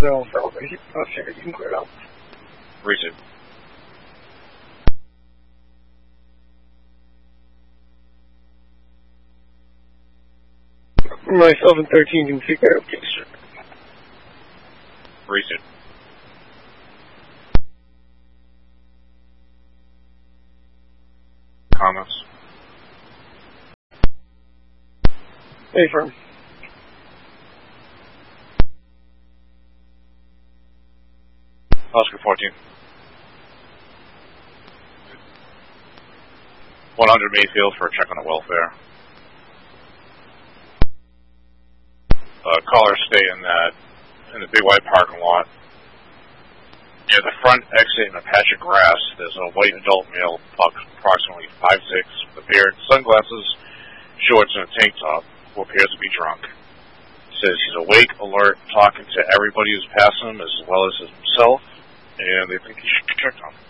No, you can clear it out. Reset. Myself and 13 can see clarification. Reset. Comments? Affirm. Oscar 14. 100 Mayfield for a check on the welfare. Caller stay in the big white parking lot. Near the front exit in a patch of grass, there's a white adult male, approximately 5'6", with a beard, sunglasses, shorts, and a tank top, who appears to be drunk. Says he's awake, alert, talking to everybody who's passing him as well as himself, and they think he should be checked on.